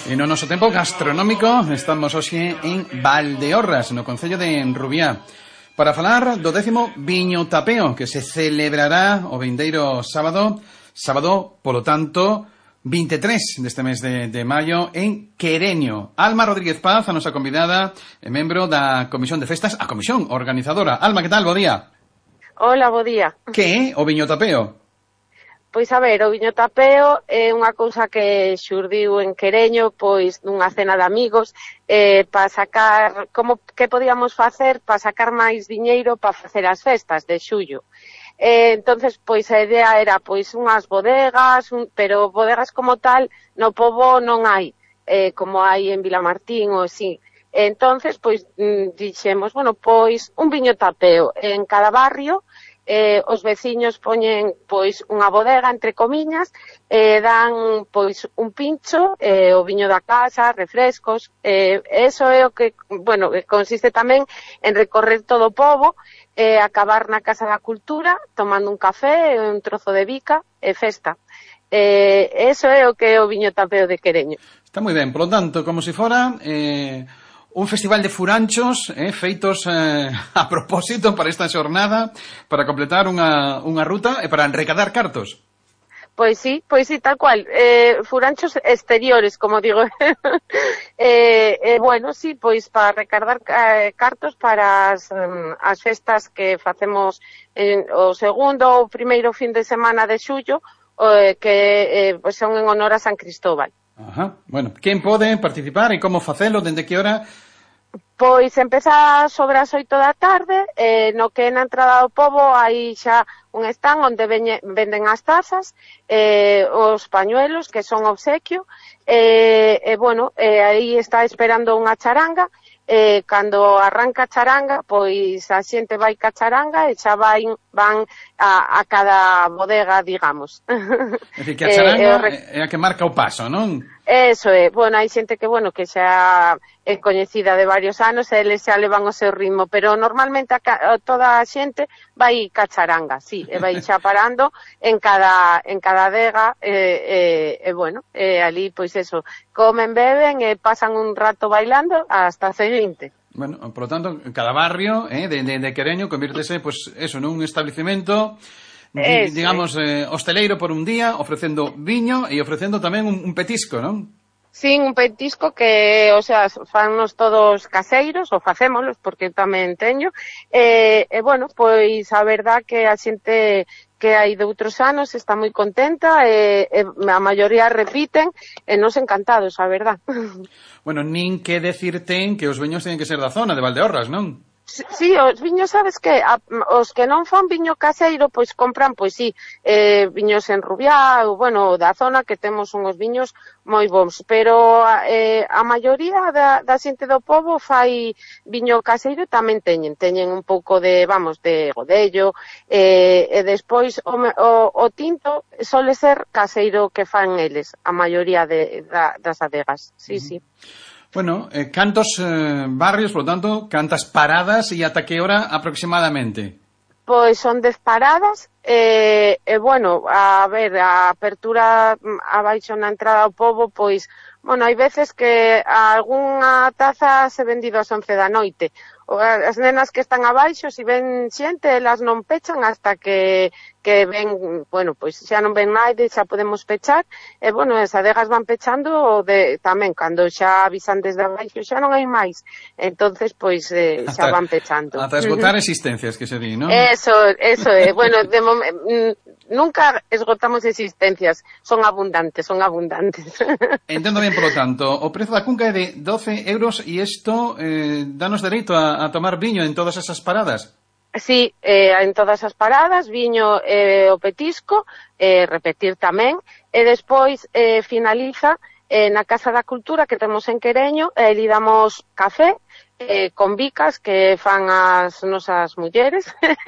E no noso tempo gastronómico estamos hoxe en Valdeorras, no concello de Rubiá, para falar do 10º Viño Tapeo, que se celebrará o vindeiro sábado, polo tanto, 23 deste mes de maio, en Quereño. Alma Rodríguez Paz, a nosa convidada, é membro da Comisión de Festas, a comisión organizadora. Alma, que tal? Bo día. Hola, bo día. Que é o Viño Tapeo? Pois a ver, o Viño Tapeo é unha cousa que xurdiu en Quereño, pois nunha cena de amigos, para sacar, que podíamos facer para sacar máis diñeiro para facer as festas de xullo. Entonces, pois a idea era pois unhas bodegas, pero bodegas como tal no pobo non hai, como hai en Vilamartín ou así. Entonces, pois dixemos, bueno, pois un viño tapeo en cada barrio. Os veciños poñen pois unha bodega entre comiñas, dan pois un pincho, o viño da casa, refrescos, eso é o que, bueno, consiste tamén en recorrer todo o pobo, acabar na Casa da Cultura tomando un café, un trozo de bica e festa. Eso é o que é o viño tapeo de Quereño. Está moi ben, polo tanto, como se fora un festival de furanchos feitos a propósito para esta xornada, para completar unha ruta e para recadar cartos. Pois sí, tal cual. Furanchos exteriores, como digo. Bueno, sí, pois para recargar cartos para as festas que facemos o segundo ou primeiro fin de semana de xullo, que pois son en honor a San Cristóbal. Ajá. Bueno, quen pode participar e como facelo, dende que hora? Pois empeza sobre as 8 da tarde, no que na entrada do pobo hai xa un stand onde venden as tazas, os pañuelos, que son obsequio, bueno, aí está esperando unha charanga, cando arranca a charanga, pois a xente vai ca charanga e xa van a cada bodega, digamos. É dicir, que a charanga é a que marca o paso, non? Eso é, bueno, hai xente que, bueno, que xa é coñecida de varios anos e eles xa levan o seu ritmo, pero normalmente toda a xente vai ca charanga, sí, e vai xa parando en cada adega, bueno, ali, pois eso, comen, beben e pasan un rato bailando hasta a seguinte. Bueno, por lo tanto, cada barrio de Quereño convírtese, pues eso, nun establecemento, digamos, hosteleiro por un día, ofrecendo viño e ofrecendo tamén un petisco, non? Sí, un petisco que, o sea, fannos todos caseiros, ou facémolos, porque tamén teño, bueno, pois a verdad que a xente que hai de outros anos está moi contenta, a maioría repiten, e nos encantados, a verdad. Bueno, nin que decir ten que os viños teñen que ser da zona de Valdeorras, non? Sí, os viños, sabes que os que non fan viño caseiro, pois compran, pois sí, viños en Rubiá, ou, bueno, da zona que temos unhos viños moi bons, pero a maioría da xente do pobo fai viño caseiro e tamén teñen un pouco de, vamos, de godello, e despois o tinto sole ser caseiro que fan eles, a maioría das adegas, sí, sí. Bueno, cantos barrios, por lo tanto, cantas paradas e ata que hora aproximadamente? Pois son 10 paradas, bueno, a ver, a apertura abaixo na entrada ao pobo, pois, bueno, hai veces que algunha taza se vendido ás 11 da noite. As nenas que están abaixo, se ven xente, elas non pechan hasta que ven, bueno, pois xa non ven naide, xa podemos pechar, e, bueno, as adegas van pechando tamén, cando xa avisan desde abaixo, xa non hai máis, entonces, pois, xa van pechando. Ata esgotar existencias, que se di, non? Eso é, bueno, de nunca esgotamos existencias, son abundantes. Entendo ben, polo tanto, o prezo da cunca é de 12 euros e isto danos dereito a tomar viño en todas esas paradas? Sí, en todas as paradas, viño o petisco, repetir tamén, e despois finaliza na Casa da Cultura que temos en Quereño, e li damos café, con bicas que fan as nosas mulleres,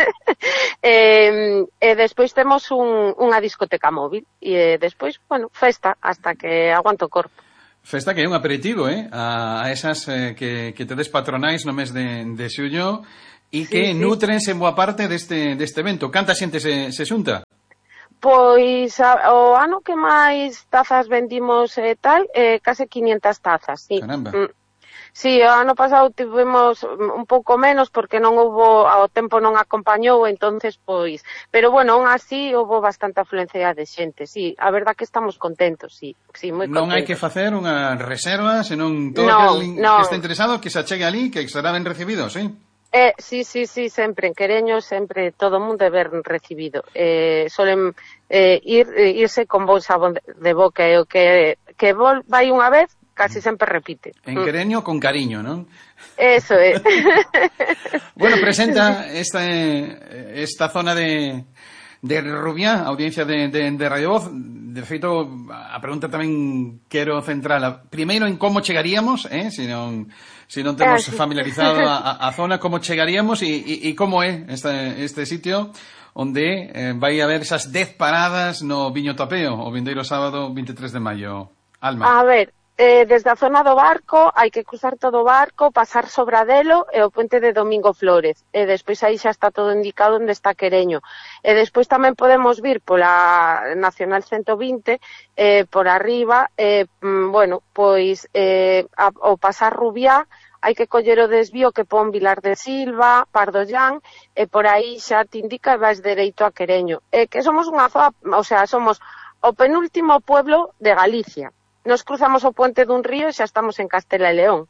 e despois temos unha discoteca móvil, e despois, bueno, festa, hasta que aguanto o corpo. Festa que é un aperitivo, a esas que tedes patronais no mes de xullo e que nutrense en boa parte deste evento. Canta xente se xunta? Pois o ano que máis tazas vendimos tal, case 500 tazas, sí. Caramba. Sí, o ano pasado tivemos un pouco menos porque non houbo, o tempo non acompañou, entonces pois, pero bueno, aún así houbo bastante afluencia de xente, sí, a verdad que estamos contentos, sí, moi contentos. Non hai que facer unha reserva, senón todo aquel que está interesado que se achegue ali, que será ben recibido, sí? Sí, sempre, en Quereño sempre todo o mundo é ben recibido. Solen irse con bon sabor de boca, e o que vai unha vez, casi sempre repite. En Quereño con cariño, non? Eso é. Bueno, presenta esta zona de Rubiá, audiencia de Radio Voz. De feito, a pregunta tamén quero centrala primeiro en como chegaríamos, se non temos familiarizado a zona, como chegaríamos e como é este sitio onde vai haber esas 10 paradas no Viño Tapeo o vindeiro sábado 23 de maio. Alma. A ver, desde a zona do barco hai que cruzar todo o barco, pasar Sobradelo e o puente de Domingo Flórez, e despois aí xa está todo indicado onde está Quereño, e despois tamén podemos vir pola Nacional 120 por arriba, bueno, pois ao pasar Rubiá hai que coller o desvío que pon Vilar de Silva, Pardollán, e por aí xa te indica e vas dereito a Quereño, que somos unha zona, o sea, somos o penúltimo pueblo de Galicia. Nos cruzamos o puente dun río e xa estamos en Castela e León.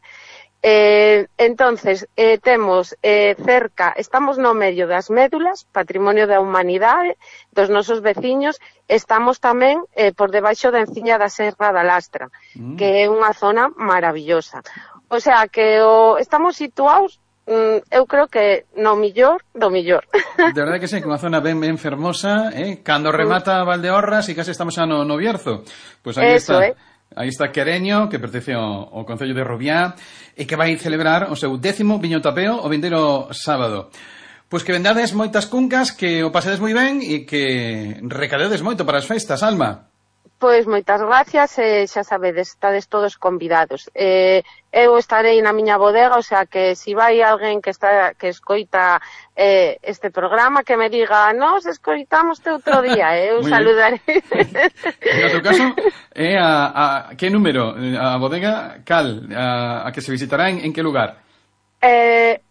Entonces, temos cerca, estamos no medio das médulas, patrimonio da humanidade, dos nosos veciños, estamos tamén por debaixo da enciña da Serra da Lastra, que é unha zona maravillosa. O sea, que estamos situados, eu creo que no millor do millor. De verdade que sí, que unha zona ben fermosa, cando remata Valdeorras e case estamos xa no Bierzo. Pois aí está. Aí está Quereño, que pertence ao Concello de Rubiá, e que vai celebrar o seu 10º Viño Tapeo o vindeiro sábado. Pois que vendades moitas cuncas, que o pasedes moi ben e que recadedes moito para as festas, Alma. Pois moitas gracias, xa sabedes, estades todos convidados. Eu estarei na miña bodega, o sea que se vai alguén que escoita este programa, que me diga, nos escoitamos outro día, eu saludarei. En outro caso, que número? A bodega cal? A que se visitará en que lugar? 1,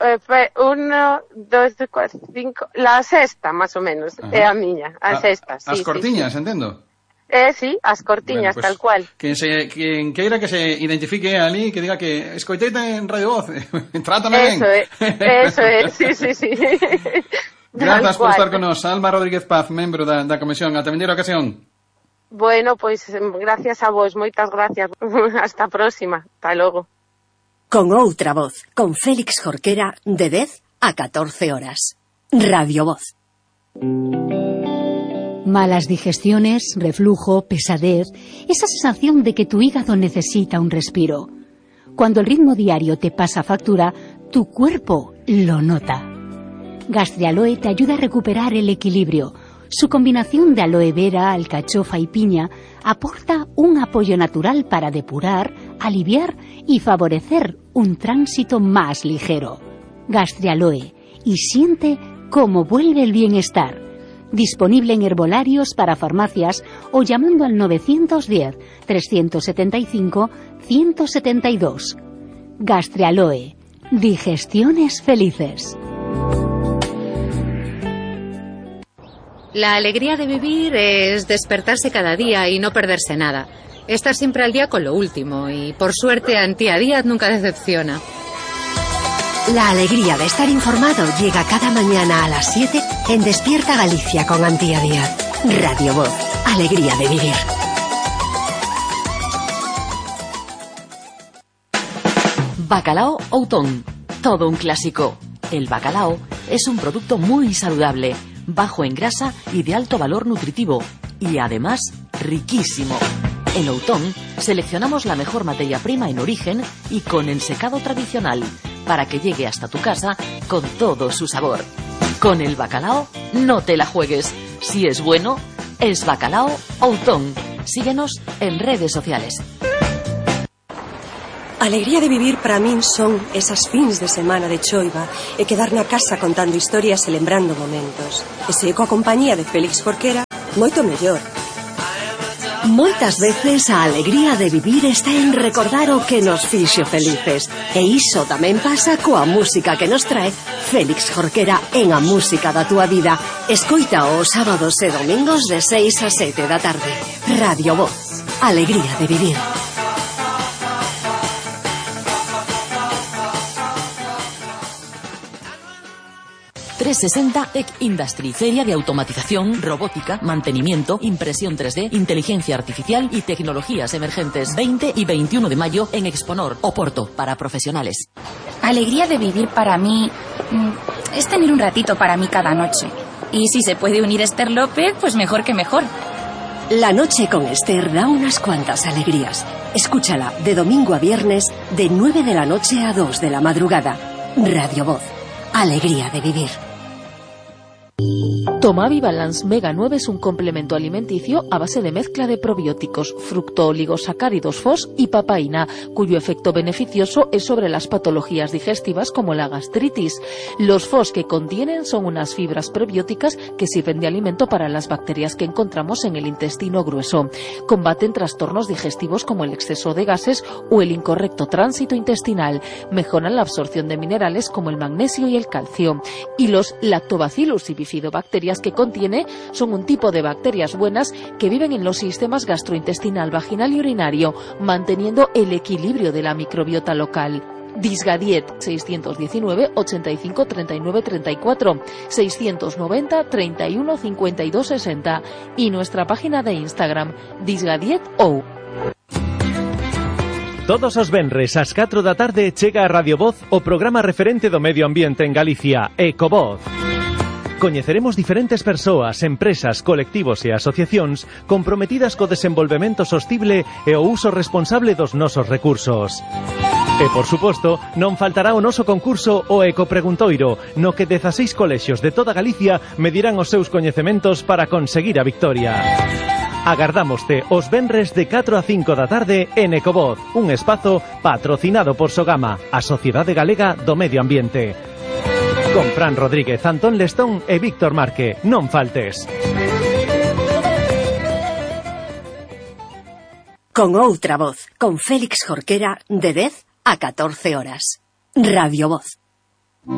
2, 4, 5, la sexta, más o menos, é a miña, a sexta. As cortiñas, entendo. Sí, as cortiñas, bueno, pues, tal cual. Quen queira que se identifique ali, que diga que escoiteite en Radio Voz, trátame ben. Eso é, sí. Grazas por estar con nos, Alma Rodríguez Paz, membro da comisión. Ata vindeira ocasión. Bueno, pois gracias a vos, moitas gracias. Hasta a próxima, hasta logo. Con outra voz, con Félix Jorquera, de 10 a 14 horas. Radio Voz. Malas digestiones, reflujo, pesadez, esa sensación de que tu hígado necesita un respiro. Cuando el ritmo diario te pasa factura, tu cuerpo lo nota. Gastrialoe te ayuda a recuperar el equilibrio. Su combinación de aloe vera, alcachofa y piña aporta un apoyo natural para depurar, aliviar y favorecer un tránsito más ligero. Gastrialoe, y siente cómo vuelve el bienestar. Disponible en herbolarios para farmacias o llamando al 910-375-172. Gastrialoe. Digestiones felices. La alegría de vivir es despertarse cada día y no perderse nada. Estar siempre al día con lo último y, por suerte, Antía Díaz nunca decepciona. La alegría de estar informado llega cada mañana a las 7 en Despierta Galicia con Antía Díaz. Radio Voz. Alegría de vivir. Bacalao Outón. Todo un clásico. El bacalao es un producto muy saludable, bajo en grasa y de alto valor nutritivo. Y además, riquísimo. En Outón seleccionamos la mejor materia prima en origen y con ensecado tradicional, para que llegue hasta tu casa con todo su sabor. Con el bacalao, no te la juegues. Si es bueno, es Bacalao Outón. Síguenos en redes sociales. Alegría de vivir para min son esas fins de semana de choiva e quedar na casa contando historias e lembrando momentos. E se coa compañía de Félix Jorquera, moito mellor. Moitas veces a alegría de vivir está en recordar o que nos fixo felices. E iso tamén pasa coa música que nos trae Félix Jorquera en A Música da Túa Vida. Escoita os sábados e domingos de 6 a 7 da tarde. Radio Voz. Alegría de vivir. Tec Industry, feria de automatización, robótica, mantenimiento, impresión 3D, inteligencia artificial y tecnologías emergentes. 20 y 21 de mayo en Exponor, Oporto, para profesionales. Alegría de vivir para mí es tener un ratito para mí cada noche. Y si se puede unir Esther López, pues mejor que mejor. La noche con Esther da unas cuantas alegrías. Escúchala de domingo a viernes de 9 de la noche a 2 de la madrugada. Radio Voz. Alegría de vivir. Tomavi Balance Mega 9 es un complemento alimenticio a base de mezcla de probióticos, fructooligosacáridos FOS y papaína, cuyo efecto beneficioso es sobre las patologías digestivas como la gastritis. Los FOS que contienen son unas fibras prebióticas que sirven de alimento para las bacterias que encontramos en el intestino grueso. Combaten trastornos digestivos como el exceso de gases o el incorrecto tránsito intestinal. Mejoran la absorción de minerales como el magnesio y el calcio. Y los lactobacillus y bifidobacterias que contiene son un tipo de bacterias buenas que viven en los sistemas gastrointestinal, vaginal y urinario, manteniendo el equilibrio de la microbiota local. Disgadiet 619 85 39 34 690 31 52 60 y nuestra página de Instagram disgadietou. Todos os venres ás 4 da tarde chega a Radio Voz o programa referente do medio ambiente en Galicia, Ecovoz. Coñeceremos diferentes persoas, empresas, colectivos e asociacións comprometidas co desenvolvemento sostible e o uso responsable dos nosos recursos. E, por suposto, non faltará o noso concurso o Ecopreguntoiro, no que 16 colexios de toda Galicia medirán os seus coñecementos para conseguir a victoria. Agardámoste os venres de 4 a 5 da tarde en Ecovoz, un espazo patrocinado por Sogama, a Sociedade Galega do Medio Ambiente. Con Fran Rodríguez, Antón Lestón e Víctor Marque. Non faltes. Con outra voz, con Félix Jorquera, de 10 a 14 horas. Radio Voz.